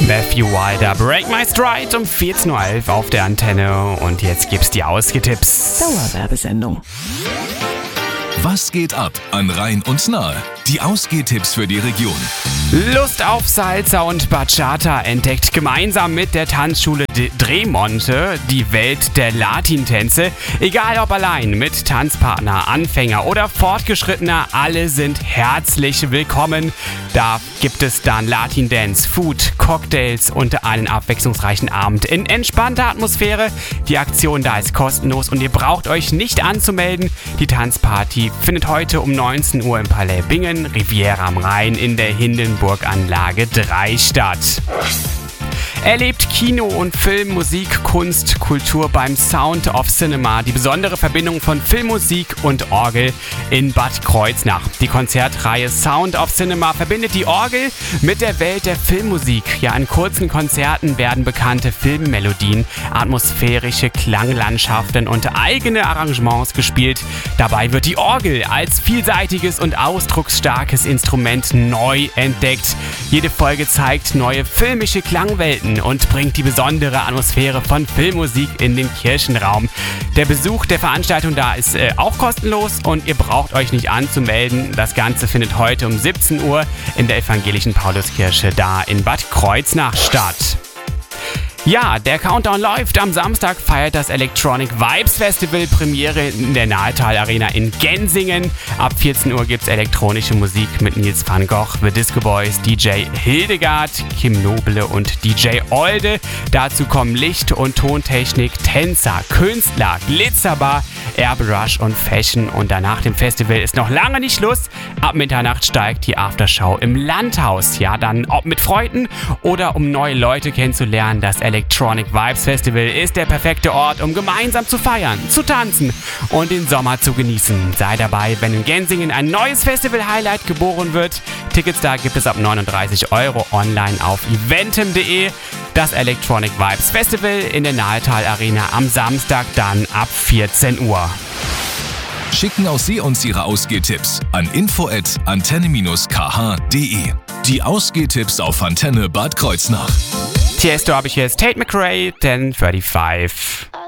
Matthew Wilder, Break My Stride um 14.11 Uhr auf der Antenne. Und jetzt gibt's die Ausgetipps. Dauerwerbesendung. Was geht ab an Rhein und Nahe? Die Ausgehtipps für die Region. Lust auf Salsa und Bachata entdeckt gemeinsam mit der Tanzschule Drehmonte die Welt der Latintänze. Egal ob allein, mit Tanzpartner, Anfänger oder Fortgeschrittener, alle sind herzlich willkommen. Da gibt es dann Latin-Dance, Food, Cocktails und einen abwechslungsreichen Abend in entspannter Atmosphäre. Die Aktion da ist kostenlos und ihr braucht euch nicht anzumelden. Die Tanzparty findet heute um 19 Uhr im Palais Bingen, Riviera am Rhein in der Hindenburganlage 3 statt. Erlebt Kino und Film, Musik, Kunst, Kultur beim Sound of Cinema. Die besondere Verbindung von Filmmusik und Orgel in Bad Kreuznach. Die Konzertreihe Sound of Cinema verbindet die Orgel mit der Welt der Filmmusik. Ja, in kurzen Konzerten werden bekannte Filmmelodien, atmosphärische Klanglandschaften und eigene Arrangements gespielt. Dabei wird die Orgel als vielseitiges und ausdrucksstarkes Instrument neu entdeckt. Jede Folge zeigt neue filmische Klangwelten und bringt die besondere Atmosphäre von Filmmusik in den Kirchenraum. Der Besuch der Veranstaltung da ist auch kostenlos und ihr braucht euch nicht anzumelden. Das Ganze findet heute um 17 Uhr in der evangelischen Pauluskirche da in Bad Kreuznach statt. Ja, der Countdown läuft. Am Samstag feiert das Electronic Vibes Festival Premiere in der Nahetal Arena in Gensingen. Ab 14 Uhr gibt's elektronische Musik mit Nils van Gogh, The Disco Boys, DJ Hildegard, Kim Noble und DJ Olde. Dazu kommen Licht- und Tontechnik, Tänzer, Künstler, Glitzerbar, Airbrush und Fashion. Und danach dem Festival ist noch lange nicht Schluss. Ab Mitternacht steigt die Aftershow im Landhaus. Ja, dann ob mit Freunden oder um neue Leute kennenzulernen. Das Electronic Vibes Festival ist der perfekte Ort, um gemeinsam zu feiern, zu tanzen und den Sommer zu genießen. Sei dabei, wenn in Gensingen ein neues Festival-Highlight geboren wird. Tickets da gibt es ab 39 € online auf eventim.de. Das Electronic Vibes Festival in der Nahetal Arena am Samstag dann ab 14 Uhr. Schicken auch Sie uns Ihre Ausgehtipps an info@antenne-kh.de. Die Ausgehtipps auf Antenne Bad Kreuznach. Tiesto habe ich jetzt Tate McRae, 10:35.